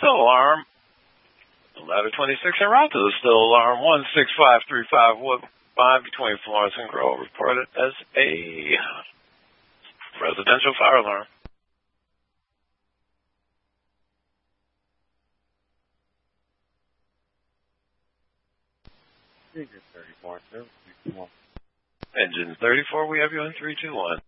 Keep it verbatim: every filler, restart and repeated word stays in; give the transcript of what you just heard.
still alarm. Ladder twenty-six en route to the still alarm one six five three five five between Florence and Grove, reported as a residential fire alarm. Engine thirty-four, we have you in three two one.